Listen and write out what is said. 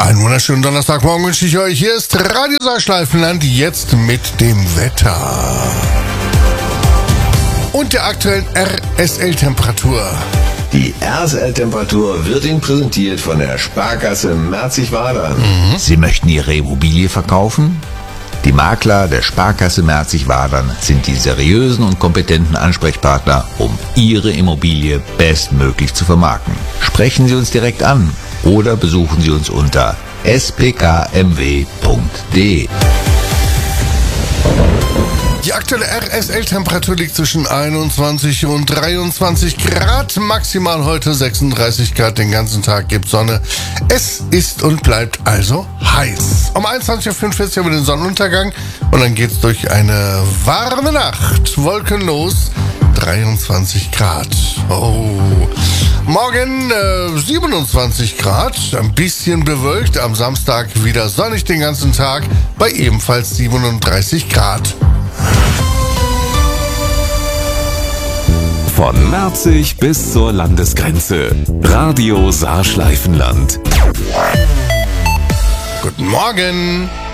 Einen wunderschönen Donnerstagmorgen wünsche ich euch. Hier ist Radio Saarschleifenland, jetzt mit dem Wetter. Und der aktuellen RSL-Temperatur. Die RSL-Temperatur wird Ihnen präsentiert von der Sparkasse Merzig-Wadern. Sie möchten Ihre Immobilie verkaufen? Die Makler der Sparkasse Merzig-Wadern sind die seriösen und kompetenten Ansprechpartner, um Ihre Immobilie bestmöglich zu vermarkten. Sprechen Sie uns direkt an oder besuchen Sie uns unter spkmw.de. Die aktuelle RSL-Temperatur liegt zwischen 21 und 23 Grad, maximal heute 36 Grad, den ganzen Tag gibt Sonne. Es ist und bleibt also heiß. Um 21.45 Uhr haben wir den Sonnenuntergang und dann geht's durch eine warme Nacht, wolkenlos, 23 Grad. Oh. Morgen 27 Grad, ein bisschen bewölkt, am Samstag wieder sonnig den ganzen Tag, bei ebenfalls 37 Grad. Von Merzig bis zur Landesgrenze. Radio Saarschleifenland. Guten Morgen.